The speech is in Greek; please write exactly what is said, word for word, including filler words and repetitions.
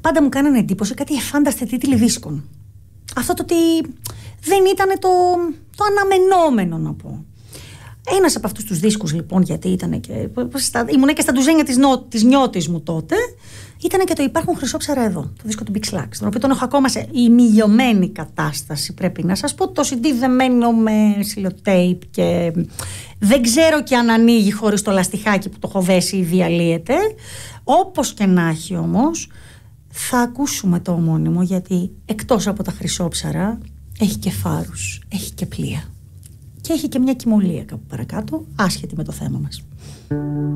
πάντα μου κάνανε εντύπωση κάτι εφάνταστε τίτλοι δίσκων. Αυτό το ότι δεν ήταν το, το αναμενόμενο, να πω. Ένας από αυτούς τους δίσκους, λοιπόν, γιατί ήταν και, στα, ήμουν και στα ντουζένια της, νο, της νιώτης μου τότε, ήταν και το Υπάρχουν Χρυσόψαρα εδώ, το δίσκο του Big Slacks, τον οποίο τον έχω ακόμα σε ημιλιωμένη κατάσταση, πρέπει να σας πω. Το σι ντι δεμένο με σιλοτέιπ και δεν ξέρω και αν ανοίγει χωρίς το λαστιχάκι που το έχω δέσει ή διαλύεται. Όπως και να έχει όμως, θα ακούσουμε το ομώνυμο, γιατί εκτός από τα Χρυσόψαρα έχει και φάρους, έχει και πλοία και έχει και μια κυμολία κάπου παρακάτω, άσχετη με το θέμα μας.